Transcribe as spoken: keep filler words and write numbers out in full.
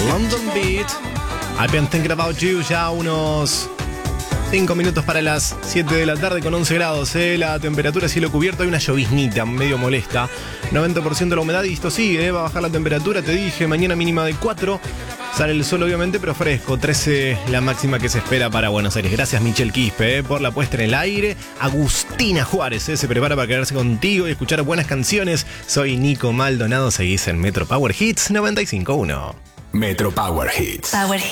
London Beat. I've been thinking about you. Ya unos cinco minutos para las siete de la tarde con once grados. ¿eh? La temperatura, cielo cubierto, hay una lloviznita medio molesta. noventa por ciento de la humedad y esto sigue. ¿eh? Va a bajar la temperatura, te dije. Mañana mínima de cuatro. Sale el sol obviamente, pero fresco. trece la máxima que se espera para Buenos Aires. Gracias Michelle Quispe eh, por la puesta en el aire. Agustina Juárez eh, se prepara para quedarse contigo y escuchar buenas canciones. Soy Nico Maldonado. Seguís en Metro Power Hits noventa y cinco punto uno. Metro Power Hits. Power Hits.